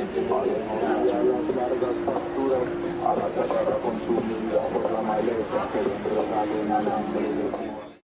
las largas pasturas, a la tierra consumida por la maleza que vendrá en alambre de